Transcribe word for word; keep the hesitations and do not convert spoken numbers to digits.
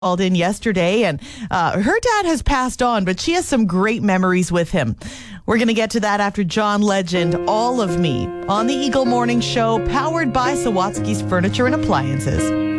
called in yesterday, and uh, her dad has passed on, but she has some great memories with him. We're going to get to that after John Legend, All of Me, on the Eagle Morning Show, powered by Sawatsky's Furniture and Appliances.